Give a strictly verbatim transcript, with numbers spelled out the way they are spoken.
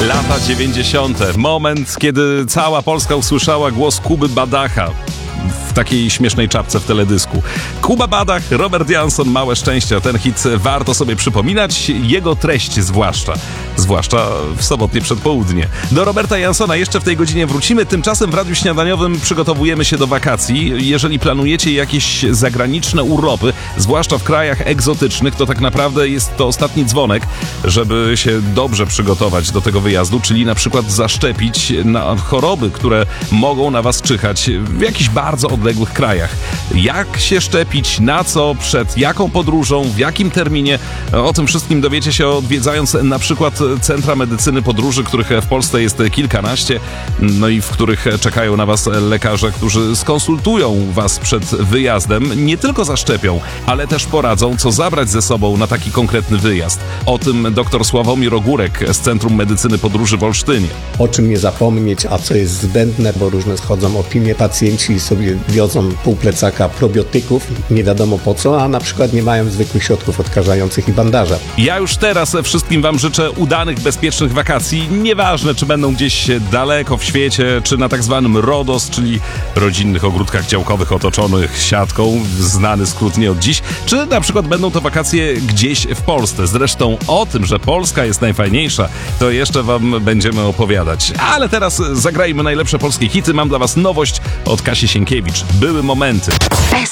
Lata dziewięćdziesiąte. Moment, kiedy cała Polska usłyszała głos Kuby Badacha w takiej śmiesznej czapce w teledysku. Kuba Badach, Robert Johnson, Małe Szczęścia. Ten hit warto sobie przypominać, jego treść zwłaszcza. Zwłaszcza w sobotnie przedpołudnie. Do Roberta Johnsona jeszcze w tej godzinie wrócimy. Tymczasem w Radiu Śniadaniowym przygotowujemy się do wakacji. Jeżeli planujecie jakieś zagraniczne urlopy, zwłaszcza w krajach egzotycznych, to tak naprawdę jest to ostatni dzwonek, żeby się dobrze przygotować do tego wyjazdu, czyli na przykład zaszczepić na choroby, które mogą na was czyhać w jakichś bardzo odległych krajach. Jak się szczepić, na co, przed jaką podróżą, w jakim terminie? O tym wszystkim dowiecie się odwiedzając na przykład Centra Medycyny Podróży, których w Polsce jest kilkanaście, no i w których czekają na was lekarze, którzy skonsultują was przed wyjazdem, nie tylko zaszczepią, ale też poradzą, co zabrać ze sobą na taki konkretny wyjazd. O tym dr Sławomir Ogórek z Centrum Medycyny Podróży w Olsztynie. O czym nie zapomnieć, a co jest zbędne, bo różne schodzą opinie, pacjenci sobie wiozą pół plecaka probiotyków, nie wiadomo po co, a na przykład nie mają zwykłych środków odkażających i bandaża. Ja już teraz wszystkim wam życzę udanych, bezpiecznych wakacji. Nieważne, czy będą gdzieś daleko w świecie, czy na tak zwanym RODOS, czyli rodzinnych ogródkach działkowych otoczonych siatką, znany skrót nie od dziś, czy na przykład będą to wakacje gdzieś w Polsce. Zresztą o tym, że Polska jest najfajniejsza, to jeszcze wam będziemy opowiadać. Ale teraz zagrajmy najlepsze polskie hity. Mam dla was nowość od Kasi Sienkiewicz. Były momenty.